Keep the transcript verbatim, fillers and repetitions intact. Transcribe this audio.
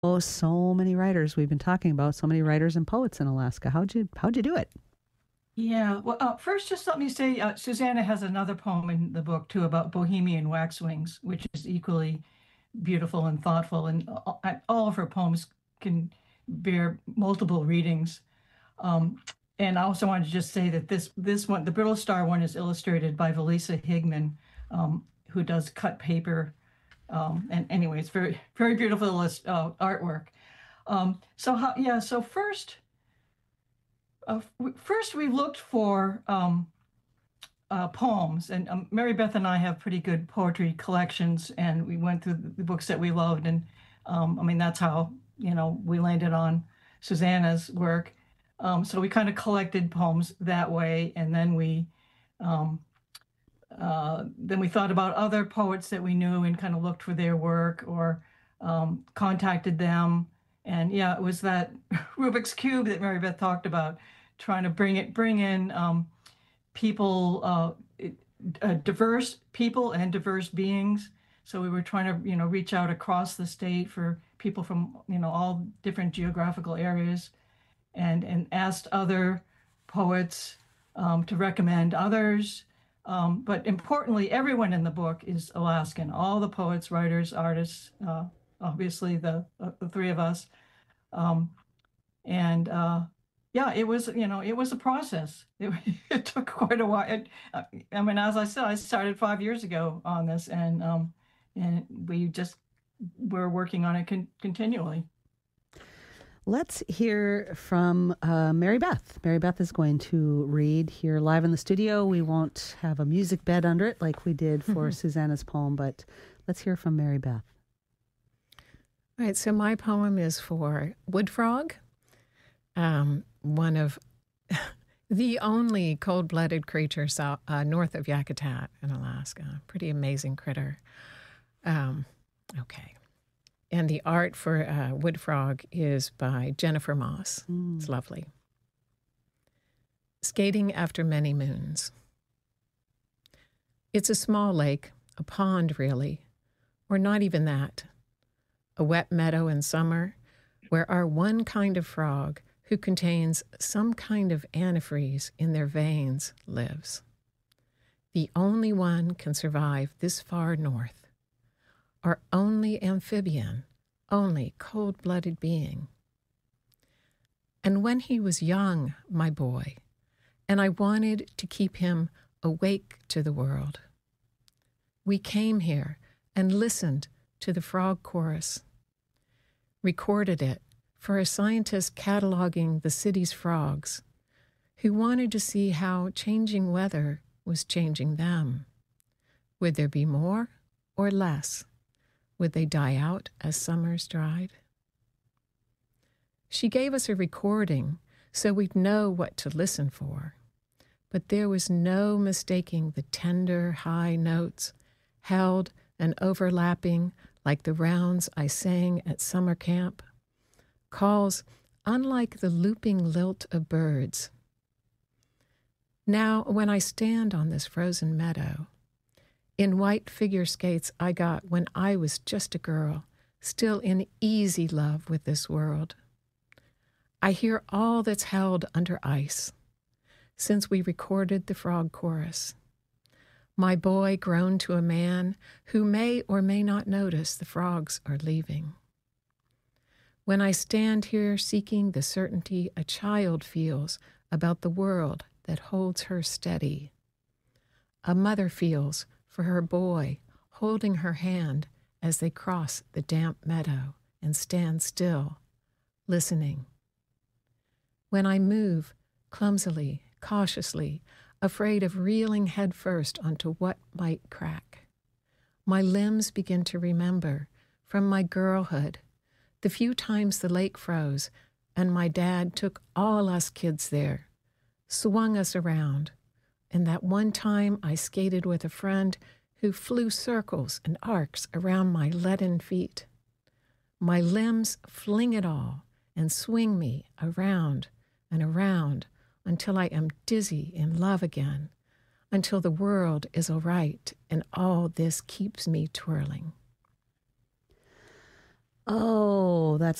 Oh, so many writers we've been talking about, so many writers and poets in Alaska. How'd you how'd you do it? Yeah. Well, uh, first, just let me say, uh, Susanna has another poem in the book too about Bohemian waxwings, which is equally beautiful and thoughtful, and all, all of her poems can bear multiple readings. Um, and I also wanted to just say that this this one, the Brittle Star one, is illustrated by Valisa Higman, um, who does cut paper. Um, and anyway, it's very very beautiful uh, artwork. Um, so how, yeah. So first, uh, first we looked for um, uh, poems, and um, Mary Beth and I have pretty good poetry collections, and we went through the books that we loved, and um, I mean that's how you know we landed on Susanna's work. Um, so we kind of collected poems that way, and then we um, uh, then we thought about other poets that we knew and kind of looked for their work or um, contacted them. And yeah, it was that Rubik's Cube that Mary Beth talked about, trying to bring it, bring in um, people, uh, uh, diverse people and diverse beings. So we were trying to, you know, reach out across the state for people from, you know, all different geographical areas, and and asked other poets um, to recommend others. Um, but importantly, everyone in the book is Alaskan. All the poets, writers, artists, uh, obviously the uh, the three of us. Um, and uh, yeah, it was, you know, it was a process. It, it took quite a while. It, uh, I mean, as I said, I started five years ago on this, and um, and we just were working on it con- continually. Let's hear from uh, Mary Beth. Mary Beth is going to read here live in the studio. We won't have a music bed under it like we did for Susanna's poem, but let's hear from Mary Beth. All right, so my poem is for wood frog, um, one of the only cold-blooded creature south, uh, north of Yakutat in Alaska. Pretty amazing critter. Um, okay. And the art for uh, wood frog is by Jennifer Moss. Mm. It's lovely. Skating after many moons. It's a small lake, a pond really, or not even that. A wet meadow in summer where our one kind of frog who contains some kind of antifreeze in their veins lives. The only one can survive this far north. Our only amphibian, only cold-blooded being. And when he was young, my boy, and I wanted to keep him awake to the world, we came here and listened to the frog chorus, recorded it for a scientist cataloging the city's frogs, who wanted to see how changing weather was changing them. Would there be more or less? Would they die out as summers dried? She gave us a recording so we'd know what to listen for, but there was no mistaking the tender, high notes, held and overlapping like the rounds I sang at summer camp, calls unlike the looping lilt of birds. Now, when I stand on this frozen meadow, in white figure skates I got when I was just a girl, still in easy love with this world, I hear all that's held under ice since we recorded the frog chorus. My boy grown to a man who may or may not notice the frogs are leaving. When I stand here seeking the certainty a child feels about the world that holds her steady, a mother feels for her boy holding her hand as they cross the damp meadow and stand still, listening. When I move clumsily, cautiously, afraid of reeling headfirst onto what might crack, my limbs begin to remember from my girlhood the few times the lake froze and my dad took all us kids there, swung us around, and that one time I skated with a friend who flew circles and arcs around my leaden feet. My limbs fling it all and swing me around and around until I am dizzy in love again, until the world is all right and all this keeps me twirling. Oh, that's